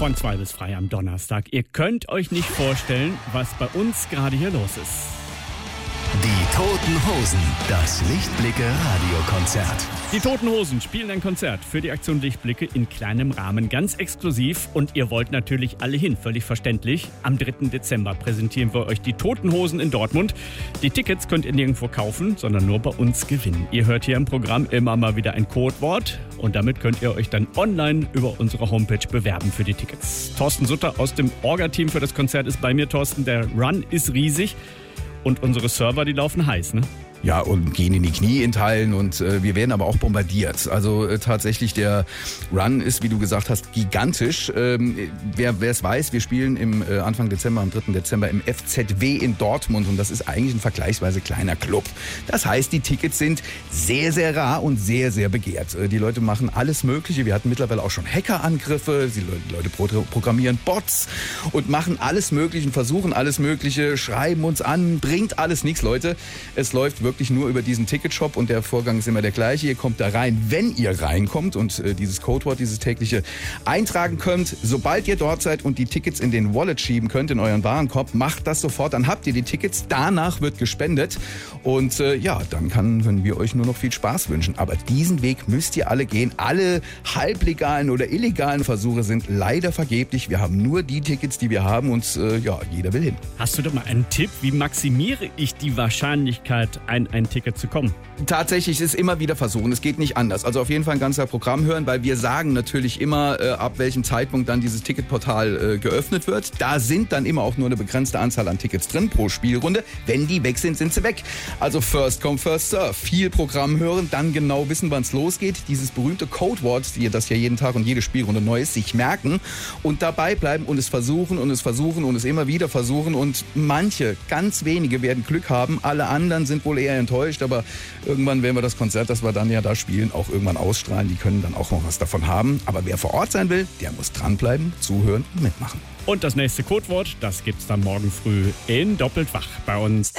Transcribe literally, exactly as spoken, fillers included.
Von zwei bis frei am Donnerstag. Ihr könnt euch nicht vorstellen, was bei uns gerade hier los ist. Die Toten Hosen, das Lichtblicke-Radiokonzert. Die Toten Hosen spielen ein Konzert für die Aktion Lichtblicke in kleinem Rahmen, ganz exklusiv. Und ihr wollt natürlich alle hin, völlig verständlich. Am dritten Dezember präsentieren wir euch die Toten Hosen in Dortmund. Die Tickets könnt ihr nirgendwo kaufen, sondern nur bei uns gewinnen. Ihr hört hier im Programm immer mal wieder ein Codewort. Und damit könnt ihr euch dann online über unsere Homepage bewerben für die Tickets. Thorsten Sutter aus dem Orga-Team für das Konzert ist bei mir. Thorsten, der Run ist riesig. Und unsere Server, die laufen heiß, ne? Ja, und gehen in die Knie in Teilen und äh, wir werden aber auch bombardiert. Also äh, tatsächlich, der Run ist, wie du gesagt hast, gigantisch. Ähm, wer es weiß, wir spielen im äh, Anfang Dezember, am dritten Dezember im F Z W in Dortmund und das ist eigentlich ein vergleichsweise kleiner Club. Das heißt, die Tickets sind sehr, sehr rar und sehr, sehr begehrt. Äh, die Leute machen alles Mögliche. Wir hatten mittlerweile auch schon Hackerangriffe. Die Leute pro- programmieren Bots und machen alles Mögliche, versuchen alles Mögliche, schreiben uns an, bringt alles nichts, Leute. Es läuft wirklich wirklich nur über diesen Ticketshop und der Vorgang ist immer der gleiche. Ihr kommt da rein, wenn ihr reinkommt und äh, dieses Codewort, dieses tägliche eintragen könnt. Sobald ihr dort seid und die Tickets in den Wallet schieben könnt, in euren Warenkorb, macht das sofort. Dann habt ihr die Tickets, danach wird gespendet und äh, ja, dann kann, können wir euch nur noch viel Spaß wünschen. Aber diesen Weg müsst ihr alle gehen. Alle halblegalen oder illegalen Versuche sind leider vergeblich. Wir haben nur die Tickets, die wir haben und äh, ja, jeder will hin. Hast du doch mal einen Tipp, wie maximiere ich die Wahrscheinlichkeit, ein ein Ticket zu kommen? Tatsächlich ist es immer wieder versuchen. Es geht nicht anders. Also auf jeden Fall ein ganzer Programm hören, weil wir sagen natürlich immer, äh, ab welchem Zeitpunkt dann dieses Ticketportal äh, geöffnet wird. Da sind dann immer auch nur eine begrenzte Anzahl an Tickets drin pro Spielrunde. Wenn die weg sind, sind sie weg. Also first come, first serve. Viel Programm hören, dann genau wissen, wann es losgeht. Dieses berühmte Codewort, das ja jeden Tag und jede Spielrunde neu ist, sich merken und dabei bleiben und es versuchen und es versuchen und es immer wieder versuchen. Und manche, ganz wenige werden Glück haben. Alle anderen sind wohl eher enttäuscht, aber irgendwann werden wir das Konzert, das wir dann ja da spielen, auch irgendwann ausstrahlen. Die können dann auch noch was davon haben. Aber wer vor Ort sein will, der muss dranbleiben, zuhören und mitmachen. Und das nächste Codewort, das gibt's dann morgen früh in Doppelt wach bei uns.